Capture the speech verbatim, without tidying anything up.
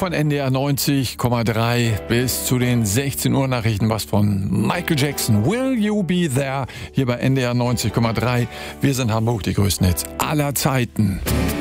von N D R neunzig Komma drei bis zu den sechzehn Uhr Nachrichten. Was von Michael Jackson. Will You Be There? Hier bei N D R neunzig Komma drei. Wir sind Hamburg, die größten Hits aller Zeiten.